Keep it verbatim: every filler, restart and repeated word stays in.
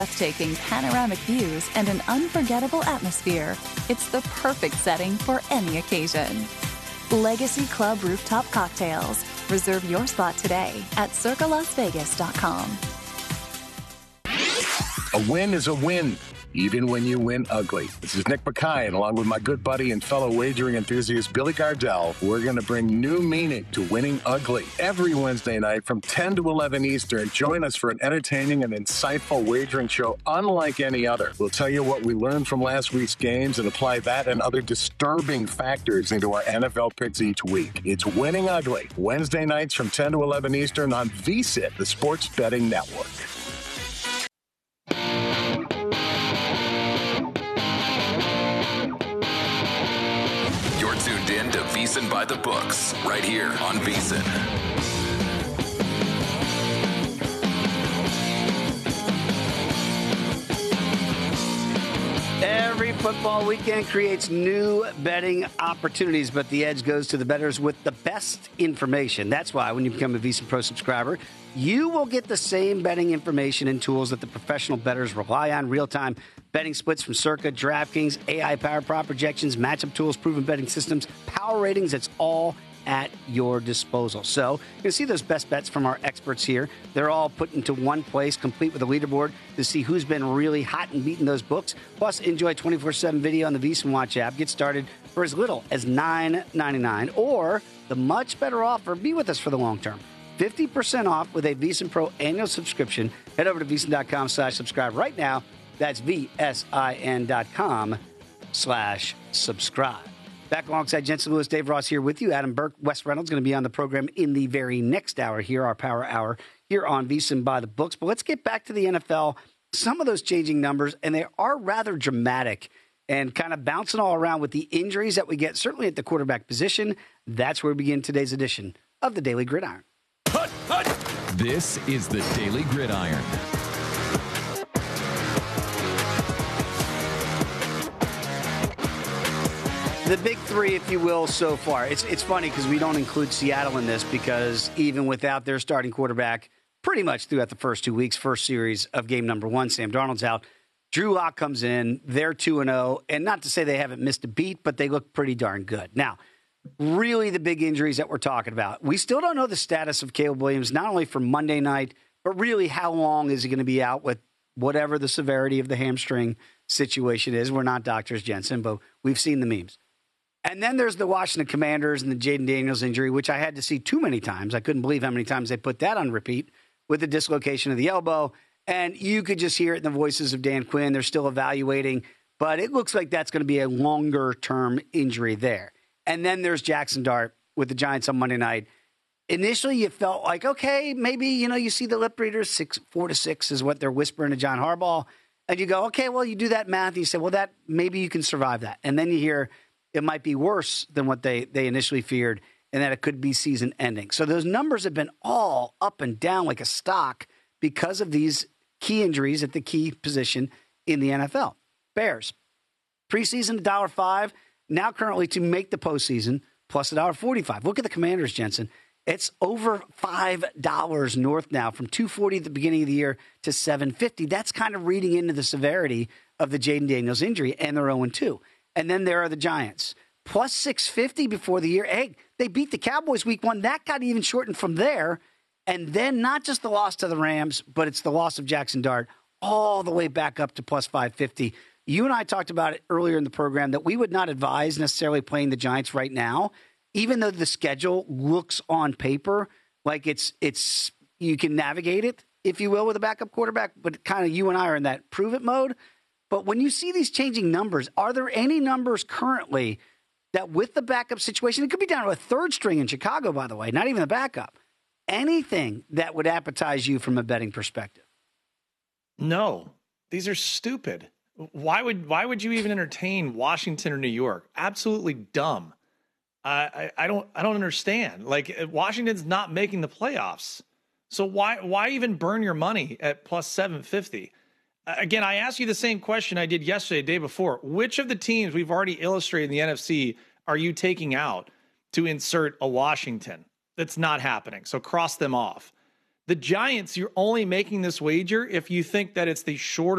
Breathtaking panoramic views and an unforgettable atmosphere. It's the perfect setting for any occasion. Legacy Club Rooftop Cocktails. Reserve your spot today at circa las vegas dot com. A win is a win, even when you win ugly. This is Nick Mackay, and along with my good buddy and fellow wagering enthusiast Billy Gardell, we're going to bring new meaning to winning ugly. Every Wednesday night from ten to eleven Eastern, join us for an entertaining and insightful wagering show unlike any other. We'll tell you what we learned from last week's games and apply that and other disturbing factors into our N F L picks each week. It's Winning Ugly, Wednesday nights from ten to eleven Eastern on V S I T, the Sports Betting Network. Tuned in to VSiN by the Books, right here on VSiN. Every football weekend creates new betting opportunities, but the edge goes to the bettors with the best information. That's why when you become a VSiN Pro subscriber, you will get the same betting information and tools that the professional bettors rely on. Real-time betting splits from Circa, DraftKings, A I-powered prop projections, matchup tools, proven betting systems, power ratings. It's all at your disposal. So you can see those best bets from our experts here. They're all put into one place, complete with a leaderboard to see who's been really hot and beating those books. Plus, enjoy twenty-four seven video on the VSiN Watch app. Get started for as little as nine ninety-nine, or the much better offer, be with us for the long term. fifty percent off with a VSiN Pro annual subscription. Head over to VSiN.com slash subscribe right now. That's V-S-I-N dot com slash subscribe. Back alongside Jensen Lewis, Dave Ross here with you. Adam Burke, Wes Reynolds going to be on the program in the very next hour here, our Power Hour, here on VSiN by the Books. But let's get back to the N F L. Some of those changing numbers, and they are rather dramatic and kind of bouncing all around with the injuries that we get, certainly at the quarterback position. That's where we begin today's edition of the Daily Gridiron. This is the Daily Gridiron. The big three, if you will, so far. It's it's funny because we don't include Seattle in this because even without their starting quarterback, pretty much throughout the first two weeks, first series of game number one, Sam Darnold's out. Drew Lock comes in. They're two and oh. And not to say they haven't missed a beat, but they look pretty darn good. Now, really the big injuries that we're talking about. We still don't know the status of Caleb Williams, not only for Monday night, but really how long is he going to be out with whatever the severity of the hamstring situation is. We're not doctors, Jensen, but we've seen the memes. And then there's the Washington Commanders and the Jaden Daniels injury, which I had to see too many times. I couldn't believe how many times they put that on repeat with the dislocation of the elbow. And you could just hear it in the voices of Dan Quinn. They're still evaluating, but it looks like that's going to be a longer-term injury there. And then there's Jackson Dart with the Giants on Monday night. Initially, you felt like, okay, maybe, you know, you see the lip readers, six, four to six is what they're whispering to John Harbaugh. And you go, okay, well, you do that math. And you say, well, that maybe you can survive that. And then you hear it might be worse than what they, they initially feared and that it could be season ending. So those numbers have been all up and down like a stock because of these key injuries at the key position in the N F L. Bears, preseason one dollar five, now currently to make the postseason, plus one dollar forty-five. Look at the Commanders, Jensen. It's over five dollars north now from two forty at the beginning of the year to seven fifty. That's kind of reading into the severity of the Jaden Daniels injury, and they're oh and two. And then there are the Giants. Plus six fifty before the year. Hey, they beat the Cowboys week one. That got even shortened from there. And then not just the loss to the Rams, but it's the loss of Jackson Dart all the way back up to plus five fifty. You and I talked about it earlier in the program that we would not advise necessarily playing the Giants right now, even though the schedule looks on paper like it's it's you can navigate it, if you will, with a backup quarterback. But kind of you and I are in that prove it mode. But when you see these changing numbers, are there any numbers currently that with the backup situation, it could be down to a third string in Chicago, by the way, not even the backup, anything that would appetize you from a betting perspective? No, these are stupid. Why would why would you even entertain Washington or New York? Absolutely dumb. Uh, I I don't I don't understand. Like Washington's not making the playoffs, so why why even burn your money at plus seven fifty? Again, I asked you the same question I did yesterday, the day before. Which of the teams we've already illustrated in the N F C are you taking out to insert a Washington? That's not happening. So cross them off. The Giants, you're only making this wager if you think that it's the shorter